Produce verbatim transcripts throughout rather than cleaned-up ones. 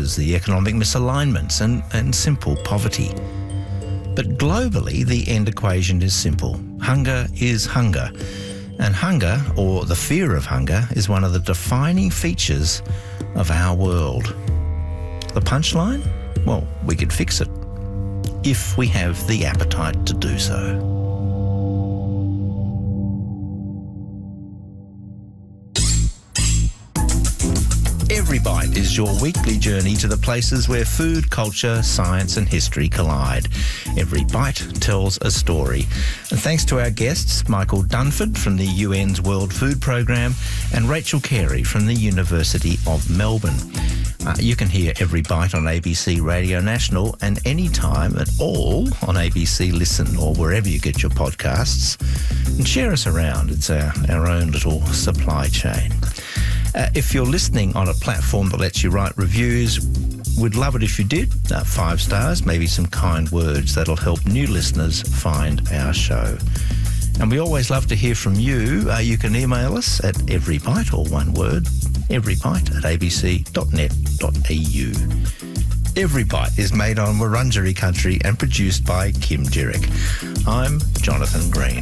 causes, the economic misalignments and, and simple poverty. But globally, the end equation is simple. Hunger is hunger. And hunger, or the fear of hunger, is one of the defining features of our world. The punchline? Well, we could fix it if we have the appetite to do so. Every Bite is your weekly journey to the places where food, culture, science and history collide. Every Bite tells a story. And thanks to our guests, Michael Dunford from the U N's World Food Programme and Rachel Carey from the University of Melbourne. Uh, you can hear Every Bite on A B C Radio National and any time at all on A B C Listen or wherever you get your podcasts. And share us around. It's our, our own little supply chain. Uh, if you're listening on a platform that lets you write reviews, we'd love it if you did. Uh, five stars, maybe some kind words. That'll help new listeners find our show. And we always love to hear from you. Uh, you can email us at everybite, or one word, everybite at a b c dot net dot a u. Every Bite is made on Wurundjeri country and produced by Kim Jerick. I'm Jonathan Green.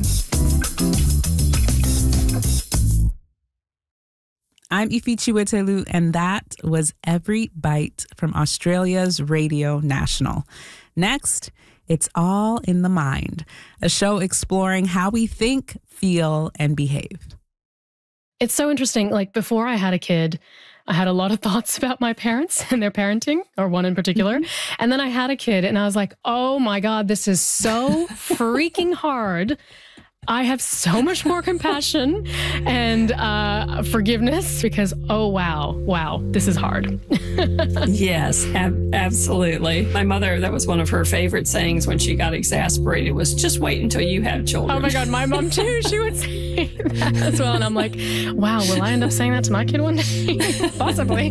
I'm Ifi Chiwetelu, and that was Every Bite from Australia's Radio National. Next, it's All in the Mind, a show exploring how we think, feel, and behave. It's so interesting. Like, before I had a kid, I had a lot of thoughts about my parents and their parenting, or one in particular. Mm-hmm. And then I had a kid and I was like, oh my God, this is so freaking hard. I have so much more compassion and uh, forgiveness because, oh, wow, wow, this is hard. Yes, ab- absolutely. My mother, that was one of her favorite sayings when she got exasperated was, just wait until you have children. Oh my God, my mom too, she would say that as well. And I'm like, wow, will I end up saying that to my kid one day? Possibly.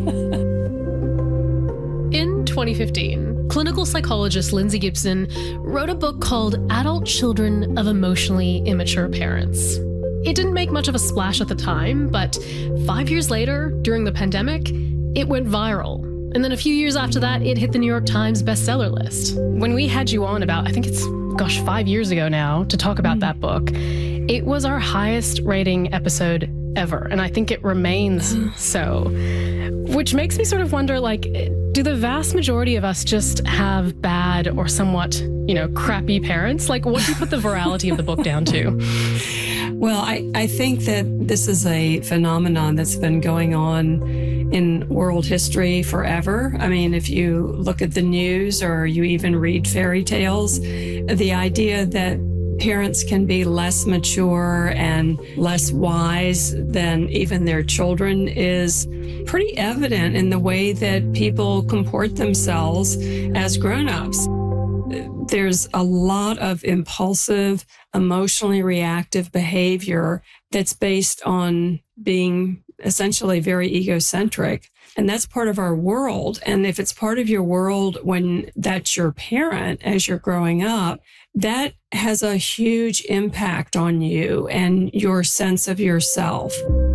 In twenty fifteen, clinical psychologist Lindsay Gibson wrote a book called Adult Children of Emotionally Immature Parents. It didn't make much of a splash at the time, but five years later, during the pandemic, it went viral. And then a few years after that, it hit the New York Times bestseller list. When we had you on about, I think it's, gosh, five years ago now, to talk about mm. that book, it was our highest rating episode ever. And I think it remains so. Which makes me sort of wonder, like, do the vast majority of us just have bad or somewhat, you know, crappy parents? Like, what do you put the virality of the book down to? Well, I, I think that this is a phenomenon that's been going on in world history forever. I mean, if you look at the news or you even read fairy tales, the idea that parents can be less mature and less wise than even their children is pretty evident in the way that people comport themselves as grown-ups. There's a lot of impulsive, emotionally reactive behavior that's based on being essentially very egocentric. And that's part of our world. And if it's part of your world when that's your parent as you're growing up, that has a huge impact on you and your sense of yourself.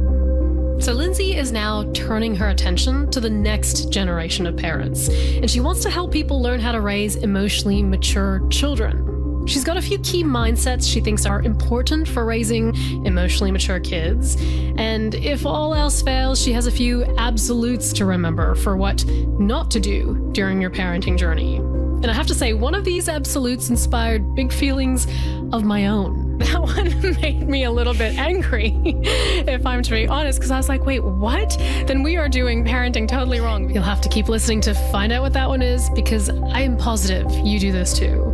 So Lindsay is now turning her attention to the next generation of parents, and she wants to help people learn how to raise emotionally mature children. She's got a few key mindsets she thinks are important for raising emotionally mature kids, and if all else fails, she has a few absolutes to remember for what not to do during your parenting journey. And I have to say, one of these absolutes inspired big feelings of my own. That one made me a little bit angry, if I'm to be honest, because I was like, wait, what? Then we are doing parenting totally wrong. You'll have to keep listening to find out what that one is, because I am positive you do this too.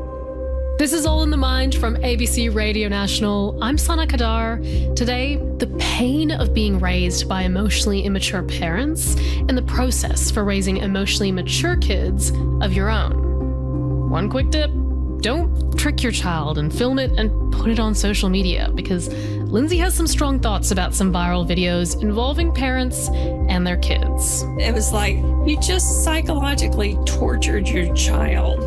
This is All in the Mind from A B C Radio National. I'm Sana Kadar. Today, the pain of being raised by emotionally immature parents and the process for raising emotionally mature kids of your own. One quick tip. Don't trick your child and film it and put it on social media, because Lindsay has some strong thoughts about some viral videos involving parents and their kids. It was like you just psychologically tortured your child.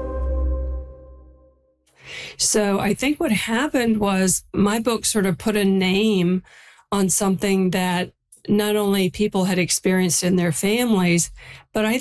So I think what happened was my book sort of put a name on something that not only people had experienced in their families, but I